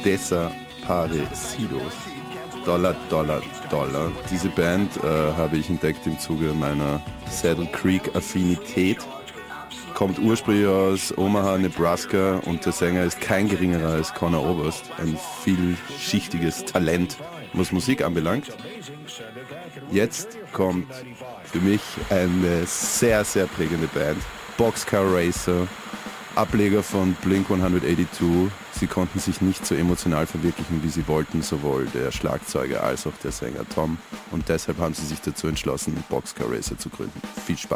Desaparecidos. Dollar, Dollar, Dollar. Diese Band habe ich entdeckt im Zuge meiner Saddle Creek Affinität. Kommt ursprünglich aus Omaha, Nebraska und der Sänger ist kein geringerer als Conor Oberst. Ein vielschichtiges Talent, was Musik anbelangt. Jetzt kommt für mich eine sehr, sehr prägende Band. Boxcar Racer, Ableger von Blink-182. Sie konnten sich nicht so emotional verwirklichen, wie sie wollten, sowohl der Schlagzeuger als auch der Sänger Tom. Und deshalb haben sie sich dazu entschlossen, Boxcar Racer zu gründen. Viel Spaß!